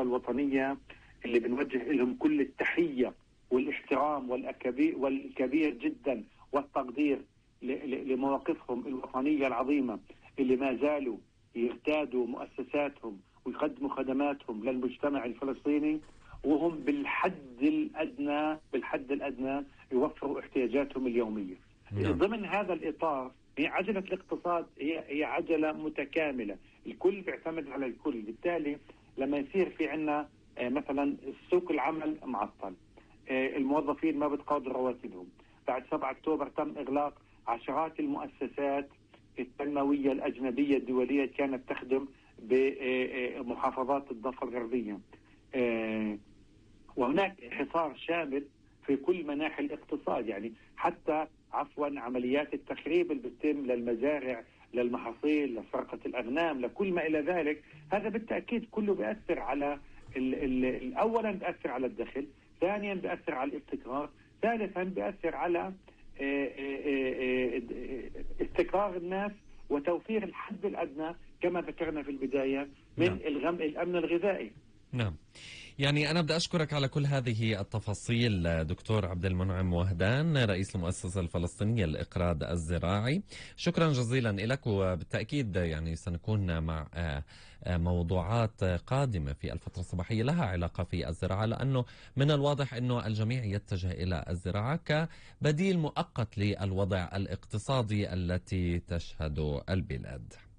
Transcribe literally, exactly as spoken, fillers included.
الوطنية اللي بنوجه لهم كل التحية والاحترام والكبير والكبير جدا والتقدير لمواقفهم الوطنية العظيمة، اللي ما زالوا يرتادوا مؤسساتهم ويقدموا خدماتهم للمجتمع الفلسطيني، وهم بالحد الأدنى بالحد الأدنى يوفروا احتياجاتهم اليومية. نعم. ضمن هذا الإطار هي عجلة الاقتصاد هي هي عجلة متكاملة، الكل بيعتمد على الكل. بالتالي لما يصير في عنا مثلا سوق العمل معطل، الموظفين ما بتقاضوا رواتبهم، بعد سبعة أكتوبر تم إغلاق عشرات المؤسسات التنموية الأجنبية الدولية كانت تخدم بمحافظات الضفة الغربية، وهناك حصار شامل في كل مناحي الاقتصاد، يعني حتى عفوا عمليات التخريب اللي بتتم للمزارع للمحاصيل لسرقة الأغنام لكل ما إلى ذلك. هذا بالتأكيد كله بيأثر على ال ال أولا بيأثر على الدخل، ثانيا بيأثر على الابتكار، ثالثا بيأثر على استقرار الناس وتوفير الحد الأدنى كما ذكرنا في البداية من نعم. الغم الأمن الغذائي. نعم. يعني أنا بدي أشكرك على كل هذه التفاصيل دكتور عبد المنعم وهدان رئيس المؤسسة الفلسطينية للإقراض الزراعي. شكرا جزيلا لك، وبالتأكيد يعني سنكون مع موضوعات قادمة في الفترة الصباحية لها علاقة في الزراعة، لأنه من الواضح أنه الجميع يتجه إلى الزراعة كبديل مؤقت للوضع الاقتصادي التي تشهد البلاد.